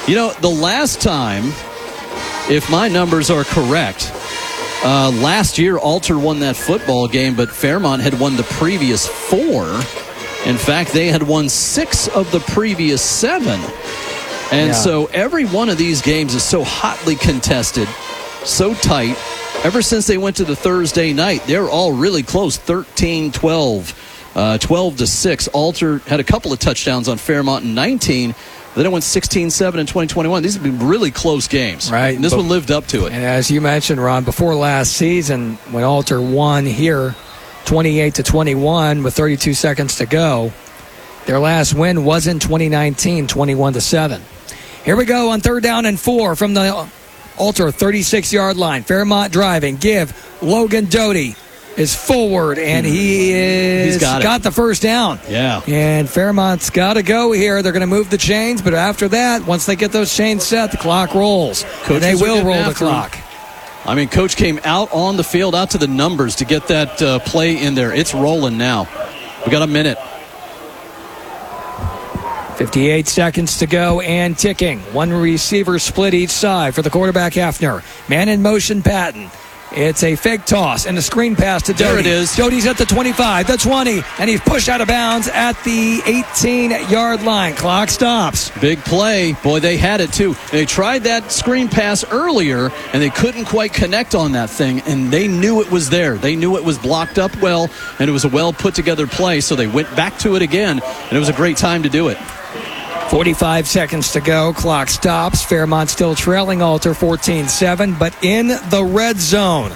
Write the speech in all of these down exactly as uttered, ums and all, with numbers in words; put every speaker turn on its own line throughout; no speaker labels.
You know, the last time, if my numbers are correct, uh, last year Alter won that football game, but Fairmont had won the previous four. In fact, they had won six of the previous seven. And
yeah.
so every one of these games is so hotly contested, so tight. Ever since they went to the Thursday night, they're all really close, thirteen twelve, uh, twelve to six. Alter had a couple of touchdowns on Fairmont in nineteen. Then it went sixteen seven in twenty twenty-one. These have been really close games.
Right.
And this
but,
one lived up to it.
And as you mentioned, Ron, before last season, when Alter won here, twenty-eight to twenty-one with thirty-two seconds to go, their last win was in twenty nineteen, twenty-one to seven. Here we go on third down and four from the Alter thirty-six-yard line. Fairmont driving. Give. Logan Doty is forward, and he is
He's got,
got the first down.
Yeah.
And Fairmont's got to go here. They're going to move the chains, but after that, once they get those chains set, the clock rolls.
Coaches
and they will roll the
after
clock.
him. I mean, Coach came out on the field, out to the numbers to get that uh, play in there. It's rolling now. We got a minute.
fifty-eight seconds to go and ticking. One receiver split each side for the quarterback, Hefner. Man in motion, Patton. It's a fake toss and a screen pass to Doty.
There it is.
Doty's at the twenty-five, the twenty, and he's pushed out of bounds at the eighteen-yard line. Clock stops.
Big play. Boy, they had it too. They tried that screen pass earlier, and they couldn't quite connect on that thing, and they knew it was there. They knew it was blocked up well, and it was a well put-together play, so they went back to it again, and it was a great time to do it.
forty-five seconds to go. Clock stops. Fairmont still trailing Alter fourteen seven, but in the red zone.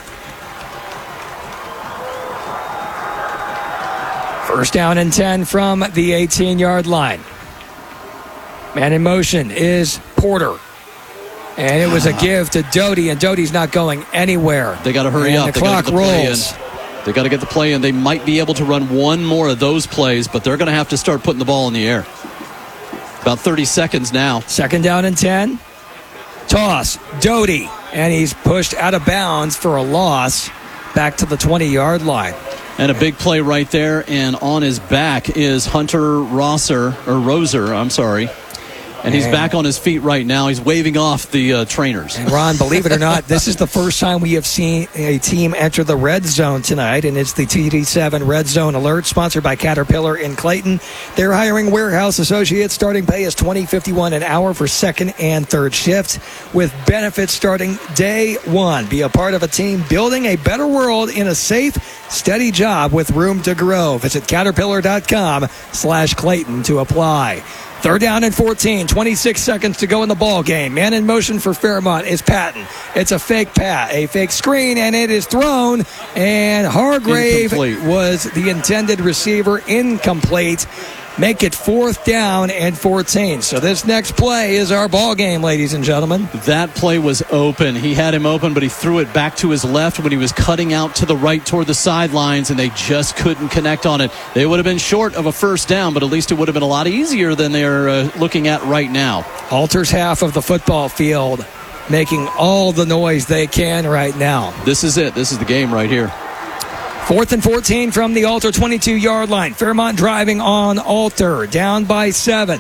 First down and ten from the eighteen-yard line. Man in motion is Porter. And it was a give to Doty, and Doty's not going anywhere.
They got to hurry
and
up.
The
they
clock
get the
rolls.
They got to get the play in. They might be able to run one more of those plays, but they're going to have to start putting the ball in the air. About thirty seconds now.
Second down and ten. Toss. Doty. And he's pushed out of bounds for a loss back to the twenty-yard line.
And a big play right there. And on his back is Hunter Rosser, or Roser, I'm sorry. And he's
and,
back on his feet right now. He's waving off the uh, trainers.
And Ron, believe it or not, this is the first time we have seen a team enter the red zone tonight, and it's the T D seven Red Zone Alert, sponsored by Caterpillar in Clayton. They're hiring warehouse associates. Starting pay is twenty fifty-one an hour for second and third shift, with benefits starting day one. Be a part of a team building a better world in a safe, steady job with room to grow. Visit caterpillar.com slash Clayton to apply. Third down and fourteen, twenty-six seconds to go in the ball game. Man in motion for Fairmont is Patton. It's a fake pat, a fake screen, and it is thrown. And Hargrave
Incomplete.
was the intended receiver, incomplete. Make it fourth down and fourteen. So this next play is our ball game, ladies and gentlemen.
That play was open. He had him open, but he threw it back to his left when he was cutting out to the right toward the sidelines, and they just couldn't connect on it. They would have been short of a first down, but at least it would have been a lot easier than they're uh, looking at right now.
Alter's half of the football field making all the noise they can right now.
This is it. This is the game right here.
Fourth and fourteen from the Alter twenty-two-yard line. Fairmont driving on Alter, down by seven.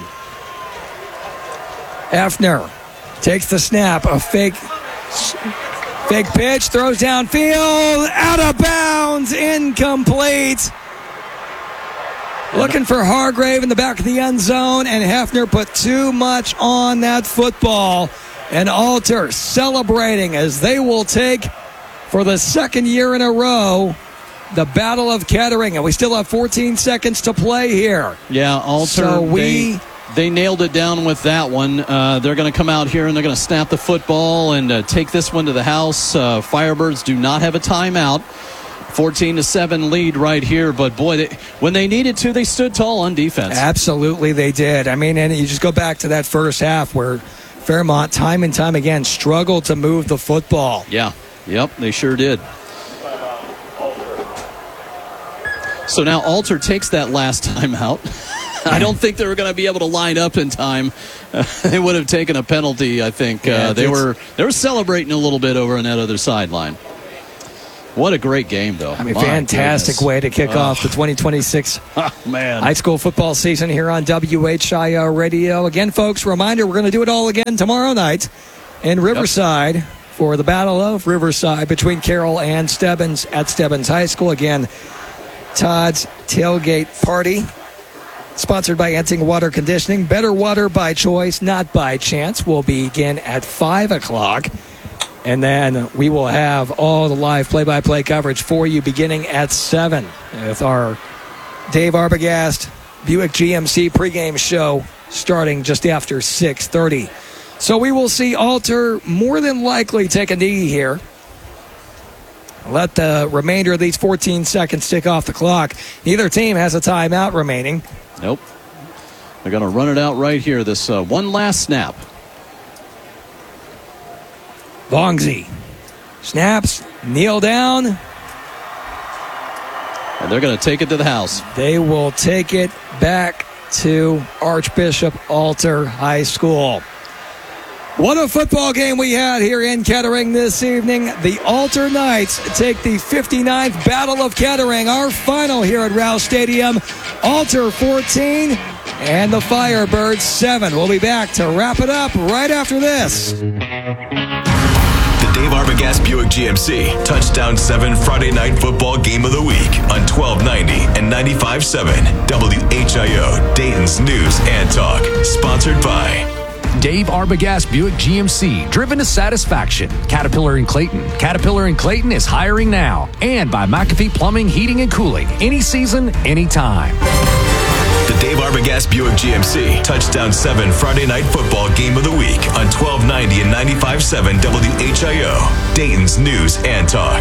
Hefner takes the snap, a fake fake pitch, throws downfield, out of bounds, incomplete. Looking for Hargrave in the back of the end zone, and Hefner put too much on that football. And Alter celebrating as they will take, for the second year in a row, the Battle of Kettering, and we still have fourteen seconds to play here.
Yeah, Alter,
so we,
they, they nailed it down with that one. Uh, they're going to come out here and they're going to snap the football and uh, take this one to the house. Uh, Firebirds do not have a timeout. fourteen to seven lead right here, but boy, they, when they needed to, they stood tall on defense.
Absolutely, they did. I mean, and you just go back to that first half where Fairmont, time and time again, struggled to move the football.
Yeah, yep, they sure did. So now Alter takes that last time out. I don't think they were going to be able to line up in time. Uh, they would have taken a penalty, I think.
Yeah,
uh, they were they were celebrating a little bit over on that other sideline. What a great game, though.
I mean,
My
fantastic
goodness.
way to kick
oh.
off the twenty twenty-six
oh, man.
high school football season here on W H I O Radio. Again, folks, reminder, we're going to do it all again tomorrow night in Riverside yep. for the Battle of Riverside between Carroll and Stebbins at Stebbins High School. Again, Todd's Tailgate Party, sponsored by Ensing Water Conditioning. Better water by choice, not by chance, will begin at five o'clock. And then we will have all the live play-by-play coverage for you beginning at seven with our Dave Arbogast Buick G M C pregame show starting just after six thirty. So we will see Alter more than likely take a knee here. Let the remainder of these fourteen seconds tick off the clock. Neither team has a timeout remaining.
Nope. They're going to run it out right here. This uh, one last snap.
Longsy snaps, kneel down.
And they're going to take it to the house.
They will take it back to Archbishop Alter High School. What a football game we had here in Kettering this evening. The Alter Knights take the fifty-ninth Battle of Kettering, our final here at Rouse Stadium. Alter fourteen and the Firebirds seven. We'll be back to wrap it up right after this.
Dave Arbogast Buick G M C Touchdown seven Friday Night Football Game of the Week on twelve ninety and ninety-five point seven W H I O, Dayton's News and Talk. Sponsored by
Dave Arbogast Buick G M C, driven to satisfaction. Caterpillar in Clayton. Caterpillar in Clayton is hiring now. And by McAfee Plumbing, Heating, and Cooling. Any season, anytime.
The Dave Arbogast Buick G M C Touchdown seven Friday Night Football Game of the Week on twelve ninety and ninety-five point seven W H I O, Dayton's News and Talk.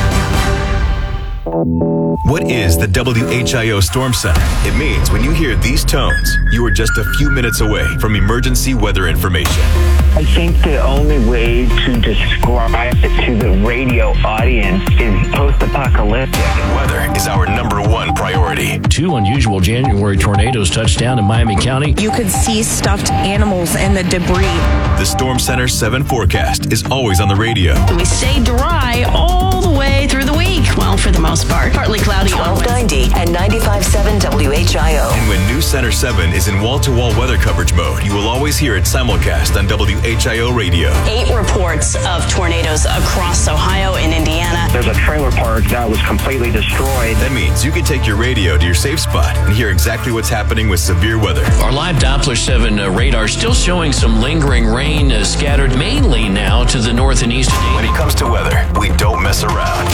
What is the W H I O Storm Center? It means when you hear these tones, you are just a few minutes away from emergency weather information.
I think the only way to describe it to the radio audience is post-apocalyptic.
Weather is our number one priority.
Two unusual January tornadoes touched down in Miami County.
You could see stuffed animals and the debris.
The Storm Center seven forecast is always on the radio.
We stay dry all the way through the week. Well, for the most part. Partly cloudy.
twelve ninety and ninety-five point seven W H I O.
And when News Center seven is in wall-to-wall weather coverage mode, you will always hear it simulcast on W H I O Radio.
Eight reports of tornadoes across Ohio and Indiana.
There's a trailer park that was completely destroyed.
That means you can take your radio to your safe spot and hear exactly what's happening with severe weather.
Our live Doppler seven uh, radar still showing some lingering rain uh, scattered mainly now to the north and east.
When it comes to weather, we don't mess around.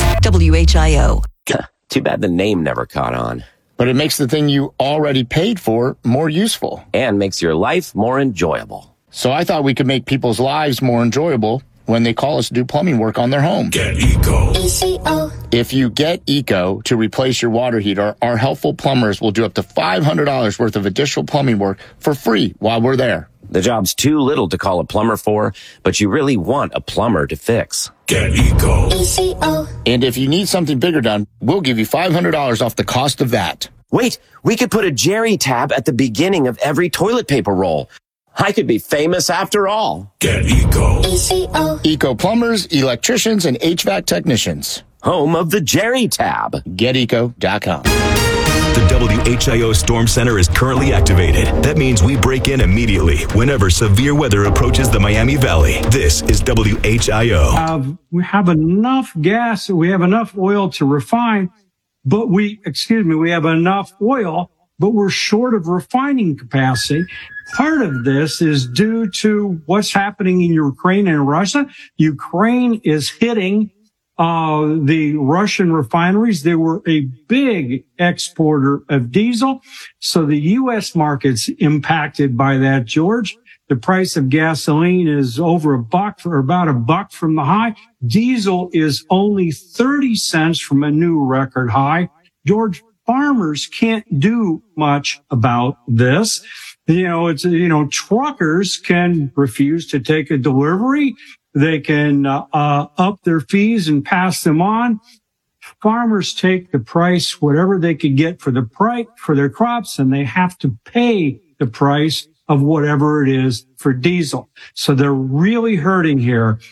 W H I O.
Too bad the name never caught on.
But it makes the thing you already paid for more useful.
And makes your life more enjoyable.
So I thought we could make people's lives more enjoyable when they call us to do plumbing work on their home.
Get Eco.
E C O.
If you get Eco to replace your water heater, our helpful plumbers will do up to five hundred dollars worth of additional plumbing work for free while we're there.
The job's too little to call a plumber for, but you really want a plumber to fix.
Get Eco.
E C O.
And if you need something bigger done, we'll give you five hundred dollars off the cost of that.
Wait, we could put a Jerry tab at the beginning of every toilet paper roll. I could be famous after all.
Get Eco.
E C O.
Eco plumbers, electricians, and H V A C technicians.
Home of the Jerry tab.
Get eco dot com.
The W H I O Storm Center is currently activated. That means we break in immediately whenever severe weather approaches the Miami Valley. This is W H I O.
Uh, we have enough gas, we have enough oil to refine, but we, excuse me, we have enough oil, but we're short of refining capacity. Part of this is due to what's happening in Ukraine and Russia. Ukraine is hitting Uh, the Russian refineries. They were a big exporter of diesel. So the U S market's impacted by that, George. The price of gasoline is over a buck for about a buck from the high. Diesel is only thirty cents from a new record high. George, farmers can't do much about this. You know, it's, you know, truckers can refuse to take a delivery. They can uh, uh, up their fees and pass them on. Farmers take the price, whatever they could get for the price for their crops, and they have to pay the price of whatever it is for diesel. So they're really hurting here.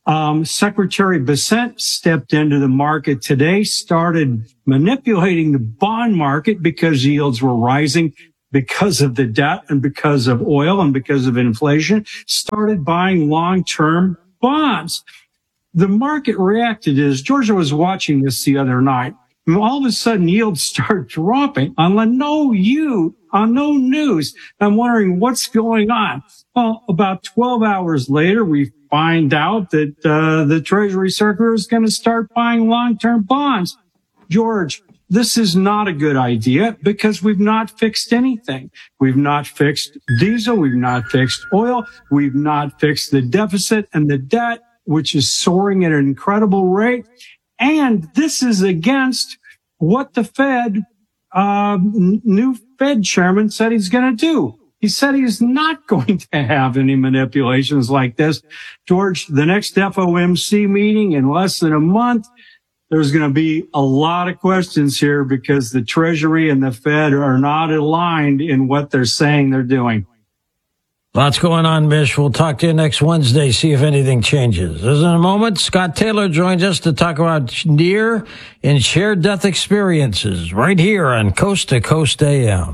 Um, Secretary Bessent stepped into the market today, started manipulating the bond market because yields were rising because of the debt and because of oil and because of inflation, started buying long-term bonds. The market reacted as Georgia was watching this the other night. And all of a sudden, yields start dropping on the no you, on no news. I'm wondering what's going on. Well, about twelve hours later, we find out that uh, the Treasury Secretary is going to start buying long-term bonds. George, this is not a good idea because we've not fixed anything. We've not fixed diesel. We've not fixed oil. We've not fixed the deficit and the debt, which is soaring at an incredible rate. And this is against what the Fed, uh, new Fed chairman said he's going to do. He said he's not going to have any manipulations like this. George, the next F O M C meeting in less than a month, there's going to be a lot of questions here because the Treasury and the Fed are not aligned in what they're saying they're doing.
Lots going on, Mish. We'll talk to you next Wednesday, see if anything changes. As in a moment, Scott Taylor joins us to talk about near and shared death experiences right here on Coast to Coast A M.